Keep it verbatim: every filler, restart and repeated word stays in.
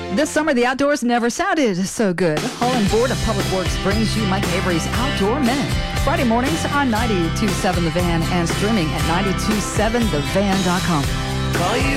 This summer, the outdoors never sounded so good. Holland Board of Public Works brings you Mike Avery's Outdoor Minute. Friday mornings on ninety-two point seven The Van and streaming at ninety two seven the van dot com. Call you